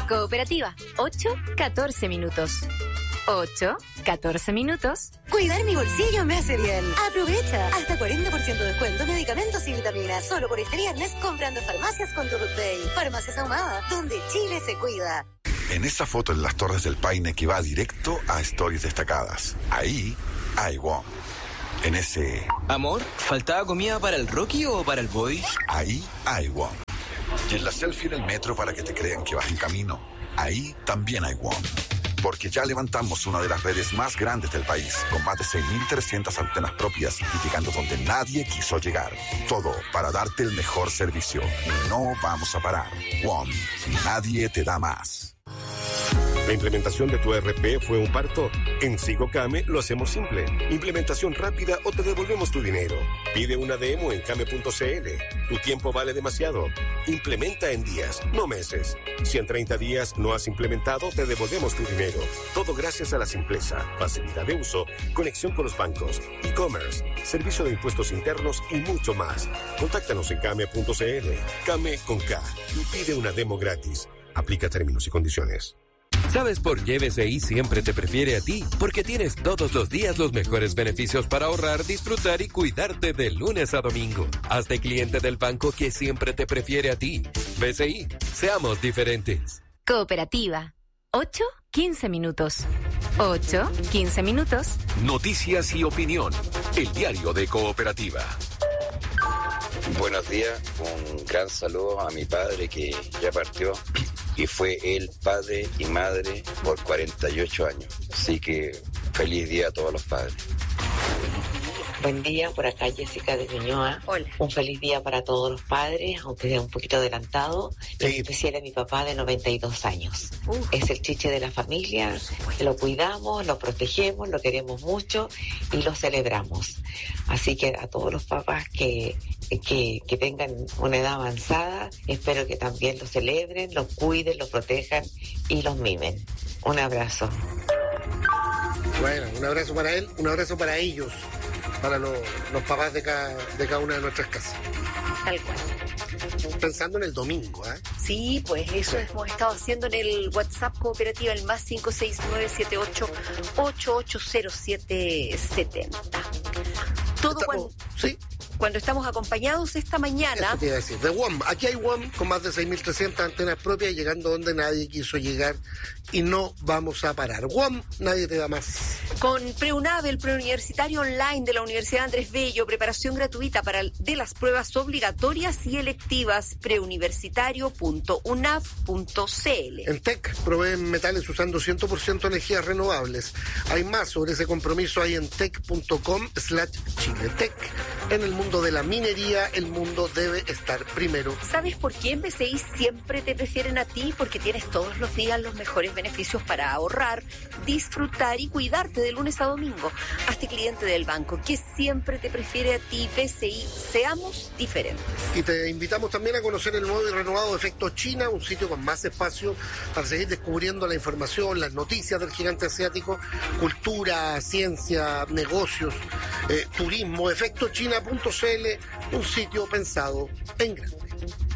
Cooperativa, 8-14 minutos. 8-14 minutos. Cuidar mi bolsillo me hace bien. Aprovecha. Hasta 40% de descuento en medicamentos y vitaminas. Solo por este viernes comprando farmacias con tu Pay. Farmacias Ahumada, donde Chile se cuida. En esa foto en las Torres del Paine que va directo a Stories destacadas. Ahí hay WOM. En ese... Amor, ¿faltaba comida para el Rocky o para el Boy? Ahí hay WOM. Y en la selfie en el metro para que te crean que vas en camino. Ahí también hay WOM. Porque ya levantamos una de las redes más grandes del país, con más de 6.300 antenas propias y llegando donde nadie quiso llegar. Todo para darte el mejor servicio. Y no vamos a parar. WOM. Nadie te da más. ¿La implementación de tu ERP fue un parto? En Sigocame lo hacemos simple. Implementación rápida o te devolvemos tu dinero. Pide una demo en came.cl. Tu tiempo vale demasiado. Implementa en días, no meses. Si en 30 días no has implementado, te devolvemos tu dinero. Todo gracias a la simpleza, facilidad de uso, conexión con los bancos, e-commerce, servicio de impuestos internos y mucho más. Contáctanos en came.cl. Came con K. Y pide una demo gratis. Aplica términos y condiciones. ¿Sabes por qué BCI siempre te prefiere a ti? Porque tienes todos los días los mejores beneficios para ahorrar, disfrutar y cuidarte de lunes a domingo. Hazte cliente del banco que siempre te prefiere a ti. BCI, seamos diferentes. Cooperativa, 8-15 minutos. 8-15 minutos. Noticias y opinión. El diario de Cooperativa. Buenos días, un gran saludo a mi padre que ya partió y fue él padre y madre por 48 años. Así que feliz día a todos los padres. Buen día, por acá Jessica de Ñuñoa. Hola. Un feliz día para todos los padres, aunque sea un poquito adelantado. Y en especial a mi papá de 92 años. Es el chiche de la familia, lo cuidamos, lo protegemos, lo queremos mucho y lo celebramos. Así que a todos los papás que tengan una edad avanzada, espero que también lo celebren, lo cuiden, lo protejan y los mimen. Un abrazo. Bueno, un abrazo para él, un abrazo para ellos, para los papás de cada una de nuestras casas. Tal cual. Pensando en el domingo, ¿eh? Sí, pues eso hemos estado haciendo en el WhatsApp Cooperativa, el más 56978880770. Todo cuando estamos acompañados esta mañana. Eso te iba a decir. De WOM. Aquí hay WOM con más de 6.300 antenas propias, llegando donde nadie quiso llegar y no vamos a parar. WOM, nadie te da más. Con PreUNAV, el preuniversitario online de la Universidad Andrés Bello, preparación gratuita de las pruebas obligatorias y electivas, preuniversitario.unav.cl. En TEC proveen metales usando 100% energías renovables. Hay más sobre ese compromiso ahí en tec.com/Chile. TEC, en el mundo de la minería, el mundo debe estar primero. ¿Sabes por qué en BCI siempre te prefieren a ti? Porque tienes todos los días los mejores beneficios para ahorrar, disfrutar y cuidarte de lunes a domingo. Hazte cliente del banco que siempre te prefiere a ti. BCI, seamos diferentes. Y te invitamos también a conocer el nuevo y renovado Efecto China, un sitio con más espacio para seguir descubriendo la información, las noticias del gigante asiático, cultura, ciencia, negocios, turismo. Efectochina.cl, un sitio pensado en grande.